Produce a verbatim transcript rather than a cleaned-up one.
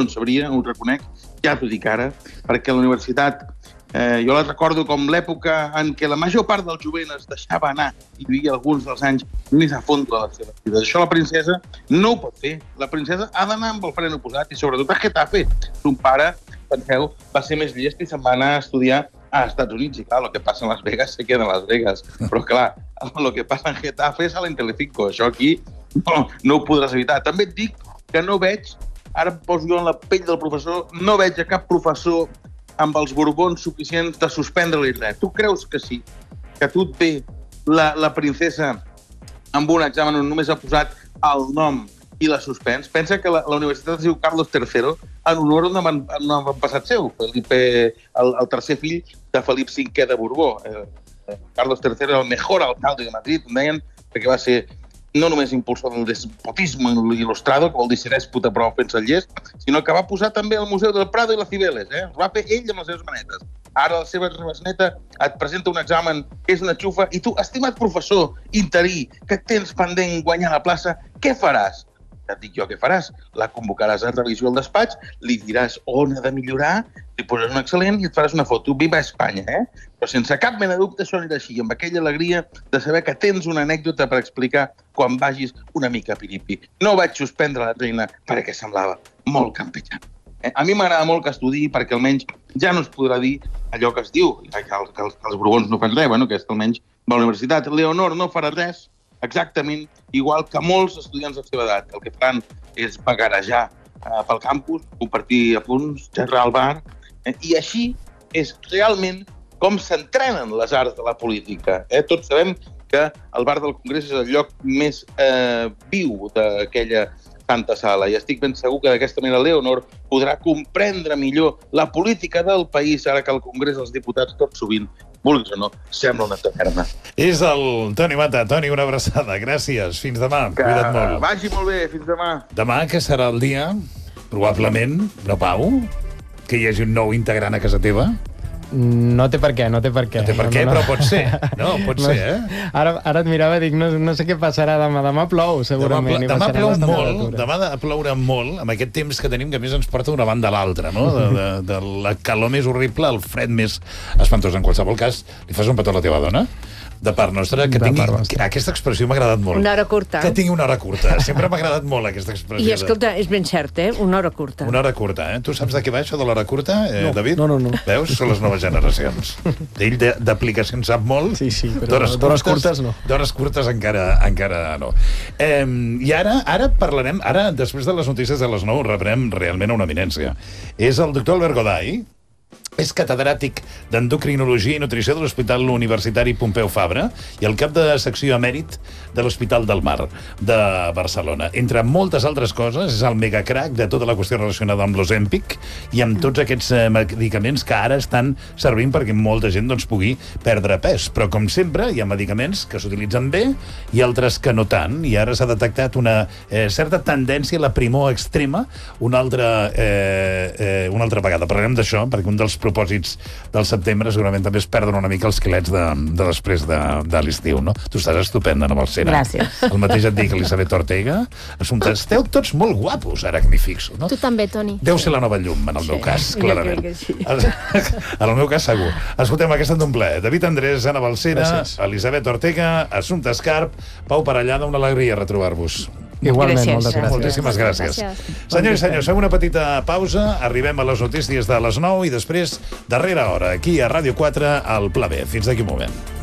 en sabria, ho reconec, ja t'ho dic ara, perquè la universitat, eh, jo la recordo com l'època en què la major part del jovent es deixava anar i vivia alguns dels anys més a fons de les seves vides. Això la princesa no ho pot fer. La princesa ha d'anar amb el fren oposat i sobretot a Getafe. Son pare, penseu, va ser més llest i se'n va anar a estudiar a Estats Units. I clar, el que passa a Las Vegas se queda a Las Vegas. Però clar, el que passa en Getafe és a la Telecinco. Això aquí no, no ho podràs evitar. També et dic que no veig, ara em poso jo en la pell del professor, no veig a cap professor amb els borbons suficients de suspendre-li res. Tu creus que sí? Que tu et ve la, la princesa amb un examen on només ha posat el nom i la suspens? Pensa que la, la universitat es diu Carlos tercero en honor a un avantpassat seu, Felipe, el, el tercer fill de Felip cinquè de Borbó. Eh, Carlos tercero era el mejor alcalde de Madrid, em deien, perquè va ser no només impulsor del despotisme il·lustrado, que vol dir ser dèspota però fent-se el llest, sinó que va posar també el Museu del Prado i la Cibeles. Eh? Els va fer ell amb les seves manetes. Ara la seva rebesneta et presenta un examen que és una xufa i tu, estimat professor interí, que tens pendent guanyar la plaça, què faràs? Et dic jo què faràs. La convocaràs a revisió al despatx, li diràs on ha de millorar, li posaràs un excel·lent i et faràs una foto. Viva Espanya, eh? Però sense cap mena de dubte això anirà així, amb aquella alegria de saber que tens una anècdota per explicar quan vagis una mica a piripi. No vaig suspendre la reina perquè semblava molt campechana. Eh? A mi m'agrada molt que estudi perquè almenys ja no es podrà dir allò que es diu, que els, que els, que els borbons no fan res, bueno, que és almenys a la universitat. Leonor no farà res exactament igual que molts estudiants de la seva edat. El que faran és vagarejar eh, pel campus, compartir apunts, xerrar al bar, eh, i així és realment com s'entrenen les arts de la política. Eh? Tots sabem que el bar del Congrés és el lloc més eh, viu d'aquella santa sala, i estic ben segur que d'aquesta manera Leonor podrà comprendre millor la política del país ara que el Congrés dels Diputats tot sovint, vulguis o no, sembla una taverna. És el Toni Mata. Toni, una abraçada. Gràcies. Fins demà. Que Cuida't molt. Vagi molt bé. Fins demà. Demà, que serà el dia, probablement, no, Pau, que hi hagi un nou integrant a casa teva? No té per què, no té per què. No té per què, no, no. Però pot ser. No, pot no, ser, eh? Ara, ara et mirava i dic, no, no sé què passarà demà. Demà plou, segurament. Demà, demà plou molt, demà de ploure molt, amb aquest temps que tenim, que a més ens porta d'una banda a l'altra, no? De, de, de la calor més horrible al fred més espantós. En qualsevol cas, li fas un petó a la teva dona? De part nostra, que tingui... Aquesta expressió m'ha agradat molt. Una hora curta. Que tingui una hora curta. Sempre m'ha agradat molt aquesta expressió. I escolta, és ben cert, eh? Una hora curta. Una hora curta, eh? Tu saps de què va això de l'hora curta, eh, no, David? No, no, no. Veus? Són les noves generacions. Ell d'aplicacions sap molt. Sí, sí, però d'hores curtes no. D'hores curtes encara, encara no. Eh, I ara, ara parlarem... Ara, després de les notícies de les nou, rebrem realment una eminència. És el doctor Albert Goday. És catedràtic d'endocrinologia i nutrició de l'Hospital Universitari Pompeu Fabra i el cap de secció emèrit de l'Hospital del Mar de Barcelona. Entre moltes altres coses, és el megacrac de tota la qüestió relacionada amb l'Ozempic i amb tots aquests medicaments que ara estan servint perquè molta gent doncs, pugui perdre pes. Però, com sempre, hi ha medicaments que s'utilitzen bé i altres que no tant. I ara s'ha detectat una eh, certa tendència a la primor extrema una altra, eh, eh, una altra vegada. Parlarem d'això, perquè un dels propòsits del setembre segurament també es perden una mica els quilets de, de després de, de l'estiu, no? Tu estàs estupenda, Ana Balsera. Gràcies. El mateix et dic, Elisabet Ortega. Assumpte, esteu tots molt guapos, ara que m'hi fixo, no? Tu també, Toni. Deu ser la nova llum, en el Sí, meu cas, jo clarament. crec que sí. En el meu cas, segur. Escoltem, aquesta d'un ple. David Andrés, Ana Balsera, Gràcies. Elisabet Ortega, Assumpta Escarp, Pau Parellada, una alegria retrobar-vos. Igualment, Gràcies. moltes gràcies. Moltíssimes gràcies. Gràcies. Senyors i senyors, fem una petita pausa, arribem a les notícies de les nou i després, darrera hora, aquí a Ràdio quatre, al Pla B. Fins d'aquí un moment.